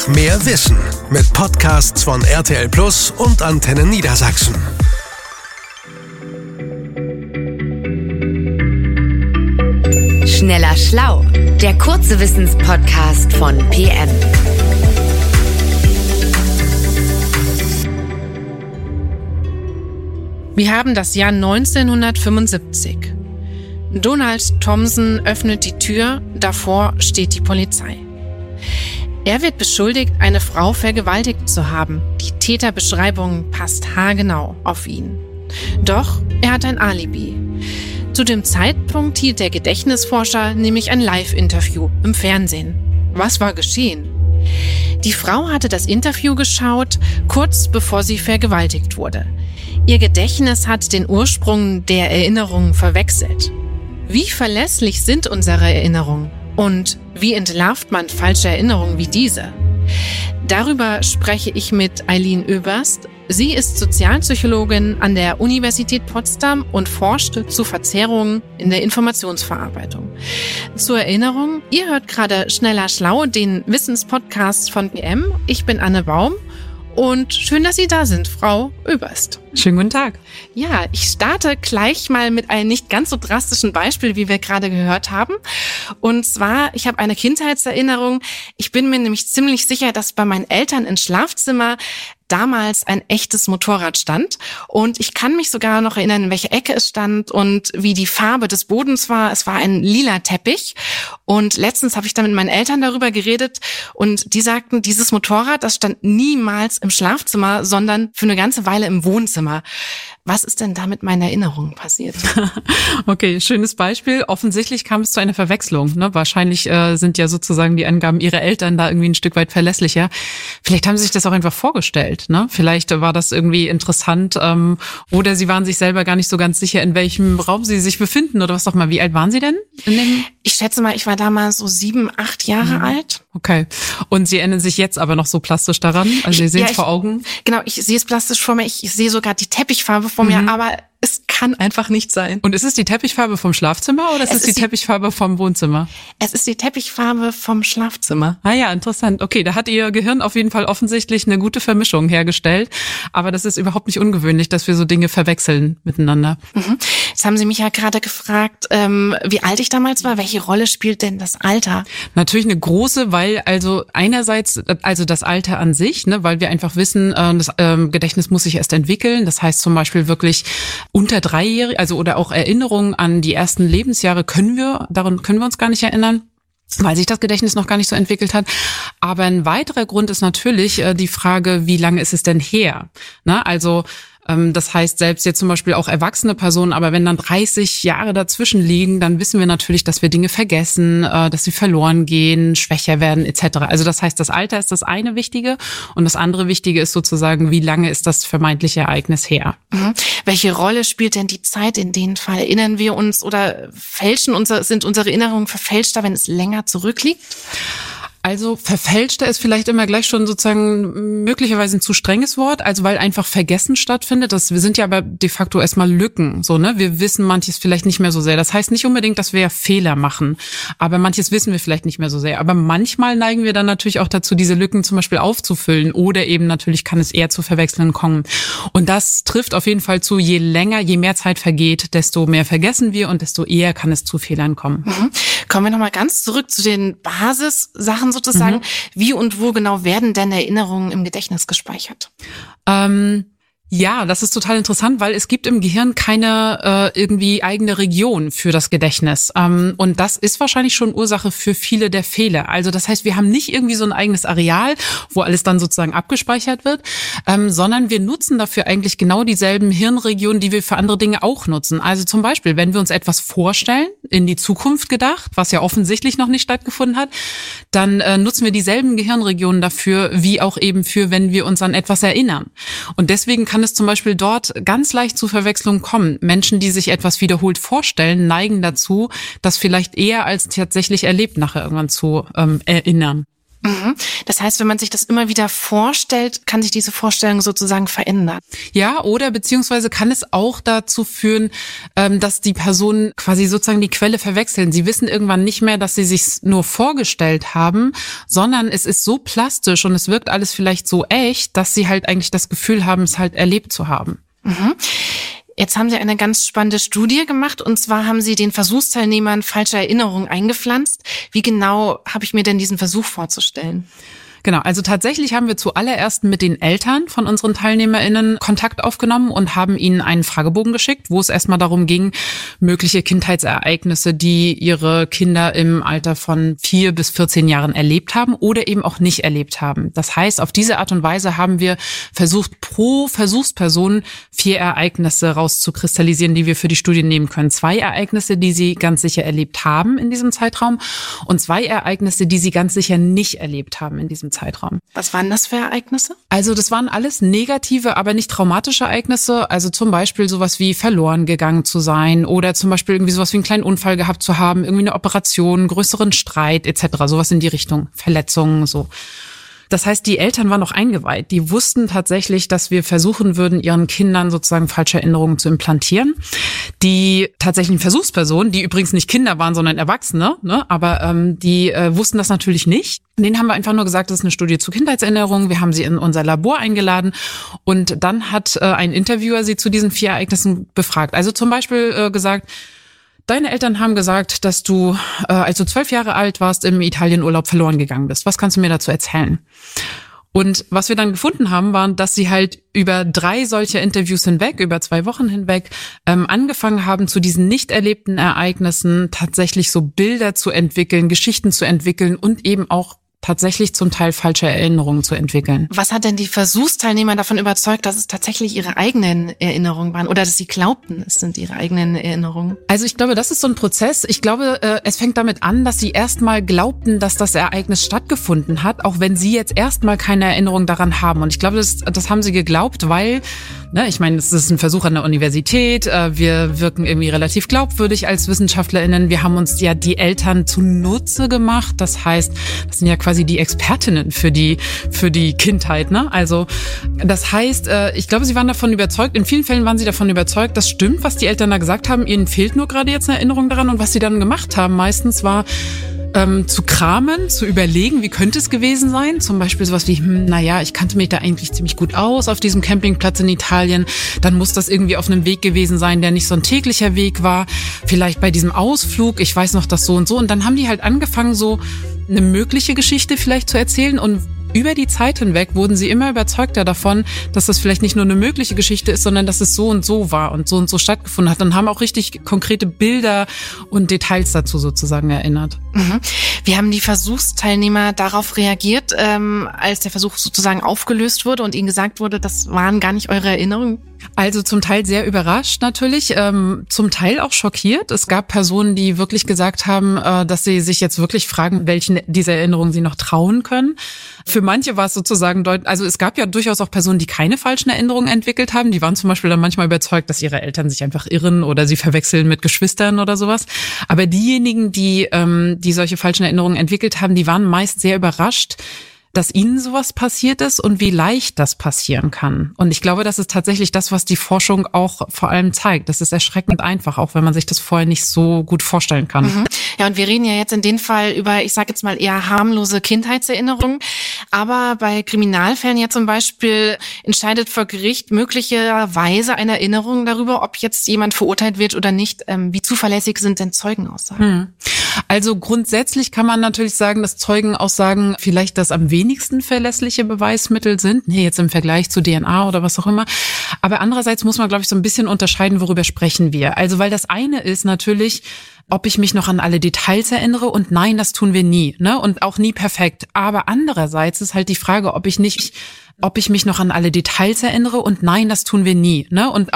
Mehr Wissen mit Podcasts von RTL Plus und Antenne Niedersachsen. Schneller Schlau, der kurze Wissenspodcast von PM. Wir haben das Jahr 1975. Donald Thompson öffnet die Tür, davor steht die Polizei. Er wird beschuldigt, eine Frau vergewaltigt zu haben. Die Täterbeschreibung passt haargenau auf ihn. Doch er hat ein Alibi. Zu dem Zeitpunkt hielt der Gedächtnisforscher nämlich ein Live-Interview im Fernsehen. Was war geschehen? Die Frau hatte das Interview geschaut, kurz bevor sie vergewaltigt wurde. Ihr Gedächtnis hat den Ursprung der Erinnerungen verwechselt. Wie verlässlich sind unsere Erinnerungen? Und wie entlarvt man falsche Erinnerungen wie diese? Darüber spreche ich mit Eileen Oeberst. Sie ist Sozialpsychologin an der Universität Potsdam und forscht zu Verzerrungen in der Informationsverarbeitung. Zur Erinnerung, ihr hört gerade Schneller Schlau, den Wissenspodcast von PM. Ich bin Anne Baum. Und schön, dass Sie da sind, Frau Oeberst. Schönen guten Tag. Ja, ich starte gleich mal mit einem nicht ganz so drastischen Beispiel, wie wir gerade gehört haben. Und zwar, ich habe eine Kindheitserinnerung. Ich bin mir nämlich ziemlich sicher, dass bei meinen Eltern im Schlafzimmer damals ein echtes Motorrad stand. Und ich kann mich sogar noch erinnern, in welche Ecke es stand und wie die Farbe des Bodens war. Es war ein lila Teppich. Und letztens habe ich da mit meinen Eltern darüber geredet und die sagten, dieses Motorrad, das stand niemals im Schlafzimmer, sondern für eine ganze Weile im Wohnzimmer. Was ist denn da mit meinen Erinnerungen passiert? Okay, schönes Beispiel. Offensichtlich kam es zu einer Verwechslung. Ne? Wahrscheinlich sind ja sozusagen die Angaben ihrer Eltern da irgendwie ein Stück weit verlässlicher. Vielleicht haben sie sich das auch einfach vorgestellt. Ne? Vielleicht war das irgendwie interessant oder sie waren sich selber gar nicht so ganz sicher, in welchem Raum sie sich befinden oder was auch mal. Wie alt waren Sie denn? Ich schätze mal, ich war damals so 7, 8 Jahre alt. Okay. Und Sie erinnern sich jetzt aber noch so plastisch daran? Also Sie sehen es vor Augen? Genau, ich sehe es plastisch vor mir. Ich sehe sogar die Teppichfarbe vor mir, aber es kann einfach nicht sein. Und ist es die Teppichfarbe vom Schlafzimmer oder ist es die Teppichfarbe vom Wohnzimmer? Es ist die Teppichfarbe vom Schlafzimmer. Ah ja, interessant. Okay, da hat Ihr Gehirn auf jeden Fall offensichtlich eine gute Vermischung hergestellt. Aber das ist überhaupt nicht ungewöhnlich, dass wir so Dinge verwechseln miteinander. Jetzt haben Sie mich ja gerade gefragt, wie alt ich damals war. Welche Rolle spielt denn das Alter? Natürlich eine große, weil also einerseits also das Alter an sich, ne, weil wir einfach wissen, das Gedächtnis muss sich erst entwickeln. Das heißt zum Beispiel wirklich unter 3-Jährige, also oder auch Erinnerungen an die ersten Lebensjahre daran können wir uns gar nicht erinnern, weil sich das Gedächtnis noch gar nicht so entwickelt hat. Aber ein weiterer Grund ist natürlich die Frage, wie lange ist es denn her? Na, also das heißt, selbst jetzt zum Beispiel auch erwachsene Personen, aber wenn dann 30 Jahre dazwischen liegen, dann wissen wir natürlich, dass wir Dinge vergessen, dass sie verloren gehen, schwächer werden etc. Also das heißt, das Alter ist das eine Wichtige und das andere Wichtige ist sozusagen, wie lange ist das vermeintliche Ereignis her? Welche Rolle spielt denn die Zeit in dem Fall? Erinnern wir uns oder sind unsere Erinnerungen verfälschter, wenn es länger zurückliegt? Also verfälschter ist vielleicht immer gleich schon sozusagen möglicherweise ein zu strenges Wort, also weil einfach Vergessen stattfindet. Wir sind ja aber de facto erstmal Lücken, so, ne? Wir wissen manches vielleicht nicht mehr so sehr. Das heißt nicht unbedingt, dass wir Fehler machen, aber manches wissen wir vielleicht nicht mehr so sehr. Aber manchmal neigen wir dann natürlich auch dazu, diese Lücken zum Beispiel aufzufüllen oder eben natürlich kann es eher zu Verwechseln kommen. Und das trifft auf jeden Fall zu, je mehr Zeit vergeht, desto mehr vergessen wir und desto eher kann es zu Fehlern kommen. Kommen wir nochmal ganz zurück zu den Basissachen sozusagen. Wie und wo genau werden denn Erinnerungen im Gedächtnis gespeichert? Ja, das ist total interessant, weil es gibt im Gehirn keine irgendwie eigene Region für das Gedächtnis. Und das ist wahrscheinlich schon Ursache für viele der Fehler. Also das heißt, wir haben nicht irgendwie so ein eigenes Areal, wo alles dann sozusagen abgespeichert wird, sondern wir nutzen dafür eigentlich genau dieselben Hirnregionen, die wir für andere Dinge auch nutzen. Also zum Beispiel, wenn wir uns etwas vorstellen, in die Zukunft gedacht, was ja offensichtlich noch nicht stattgefunden hat, dann nutzen wir dieselben Gehirnregionen dafür, wie auch eben für, wenn wir uns an etwas erinnern. Und deswegen kann es zum Beispiel dort ganz leicht zu Verwechslungen kommen. Menschen, die sich etwas wiederholt vorstellen, neigen dazu, das vielleicht eher als tatsächlich erlebt nachher irgendwann zu erinnern. Das heißt, wenn man sich das immer wieder vorstellt, kann sich diese Vorstellung sozusagen verändern. Ja, oder beziehungsweise kann es auch dazu führen, dass die Personen quasi sozusagen die Quelle verwechseln. Sie wissen irgendwann nicht mehr, dass sie sich nur vorgestellt haben, sondern es ist so plastisch und es wirkt alles vielleicht so echt, dass sie halt eigentlich das Gefühl haben, es halt erlebt zu haben. Jetzt haben Sie eine ganz spannende Studie gemacht, und zwar haben Sie den Versuchsteilnehmern falsche Erinnerungen eingepflanzt. Wie genau habe ich mir denn diesen Versuch vorzustellen? Genau, also tatsächlich haben wir zuallererst mit den Eltern von unseren TeilnehmerInnen Kontakt aufgenommen und haben ihnen einen Fragebogen geschickt, wo es erstmal darum ging, mögliche Kindheitsereignisse, die ihre Kinder im Alter von 4 bis 14 Jahren erlebt haben oder eben auch nicht erlebt haben. Das heißt, auf diese Art und Weise haben wir versucht, pro Versuchsperson 4 Ereignisse rauszukristallisieren, die wir für die Studie nehmen können. 2 Ereignisse, die sie ganz sicher erlebt haben in diesem Zeitraum, und 2 Ereignisse, die sie ganz sicher nicht erlebt haben in diesem Zeitraum. Was waren das für Ereignisse? Also das waren alles negative, aber nicht traumatische Ereignisse. Also zum Beispiel sowas wie verloren gegangen zu sein oder zum Beispiel irgendwie sowas wie einen kleinen Unfall gehabt zu haben, irgendwie eine Operation, größeren Streit etc. Sowas in die Richtung, Verletzungen, so. Das heißt, die Eltern waren noch eingeweiht. Die wussten tatsächlich, dass wir versuchen würden, ihren Kindern sozusagen falsche Erinnerungen zu implantieren. Die tatsächlichen Versuchspersonen, die übrigens nicht Kinder waren, sondern Erwachsene, ne, aber die wussten das natürlich nicht. Denen haben wir einfach nur gesagt, das ist eine Studie zu Kindheitserinnerungen. Wir haben sie in unser Labor eingeladen und dann hat ein Interviewer sie zu diesen 4 Ereignissen befragt. Also zum Beispiel gesagt: Deine Eltern haben gesagt, dass du, als du 12 Jahre alt warst, im Italienurlaub verloren gegangen bist. Was kannst du mir dazu erzählen? Und was wir dann gefunden haben, waren, dass sie halt über 3 solche Interviews hinweg, über 2 Wochen hinweg, angefangen haben, zu diesen nicht erlebten Ereignissen tatsächlich so Bilder zu entwickeln, Geschichten zu entwickeln und eben auch tatsächlich zum Teil falsche Erinnerungen zu entwickeln. Was hat denn die Versuchsteilnehmer davon überzeugt, dass es tatsächlich ihre eigenen Erinnerungen waren oder dass sie glaubten, es sind ihre eigenen Erinnerungen? Also ich glaube, das ist so ein Prozess. Ich glaube, es fängt damit an, dass sie erstmal glaubten, dass das Ereignis stattgefunden hat, auch wenn sie jetzt erstmal keine Erinnerung daran haben. Und ich glaube, das haben sie geglaubt, weil, ne, ich meine, es ist ein Versuch an der Universität. Wir wirken irgendwie relativ glaubwürdig als WissenschaftlerInnen. Wir haben uns ja die Eltern zunutze gemacht. Das heißt, das sind ja quasi die Expertinnen für die Kindheit, ne? Also das heißt, ich glaube, sie waren davon überzeugt, in vielen Fällen waren sie davon überzeugt, das stimmt, was die Eltern da gesagt haben, ihnen fehlt nur gerade jetzt eine Erinnerung daran, und was sie dann gemacht haben meistens war, zu kramen, zu überlegen, wie könnte es gewesen sein. Zum Beispiel sowas wie, ich kannte mich da eigentlich ziemlich gut aus auf diesem Campingplatz in Italien. Dann muss das irgendwie auf einem Weg gewesen sein, der nicht so ein täglicher Weg war. Vielleicht bei diesem Ausflug, ich weiß noch das so und so. Und dann haben die halt angefangen, so eine mögliche Geschichte vielleicht zu erzählen, und über die Zeit hinweg wurden sie immer überzeugter davon, dass das vielleicht nicht nur eine mögliche Geschichte ist, sondern dass es so und so war und so stattgefunden hat, und haben auch richtig konkrete Bilder und Details dazu sozusagen erinnert. Wie haben die Versuchsteilnehmer darauf reagiert, als der Versuch sozusagen aufgelöst wurde und ihnen gesagt wurde, das waren gar nicht eure Erinnerungen? Also zum Teil sehr überrascht natürlich, zum Teil auch schockiert. Es gab Personen, die wirklich gesagt haben, dass sie sich jetzt wirklich fragen, welchen dieser Erinnerungen sie noch trauen können. Für manche war es sozusagen also es gab ja durchaus auch Personen, die keine falschen Erinnerungen entwickelt haben. Die waren zum Beispiel dann manchmal überzeugt, dass ihre Eltern sich einfach irren oder sie verwechseln mit Geschwistern oder sowas. Aber diejenigen, die solche falschen Erinnerungen entwickelt haben, die waren meist sehr überrascht, dass ihnen sowas passiert ist und wie leicht das passieren kann. Und ich glaube, das ist tatsächlich das, was die Forschung auch vor allem zeigt. Das ist erschreckend einfach, auch wenn man sich das vorher nicht so gut vorstellen kann. Ja, und wir reden ja jetzt in dem Fall über, ich sage jetzt mal, eher harmlose Kindheitserinnerungen. Aber bei Kriminalfällen ja zum Beispiel entscheidet vor Gericht möglicherweise eine Erinnerung darüber, ob jetzt jemand verurteilt wird oder nicht. Wie zuverlässig sind denn Zeugenaussagen? Also grundsätzlich kann man natürlich sagen, dass Zeugenaussagen vielleicht das am wenigsten verlässliche Beweismittel sind, jetzt im Vergleich zu DNA oder was auch immer. Aber andererseits muss man, glaube ich, so ein bisschen unterscheiden, worüber sprechen wir. Also weil das eine ist natürlich, ob ich mich noch an alle Details erinnere, und nein, das tun wir nie, ne? Und auch nie perfekt. Aber andererseits ist halt die Frage, ob ich mich noch an alle Details erinnere, und nein, das tun wir nie, ne? Und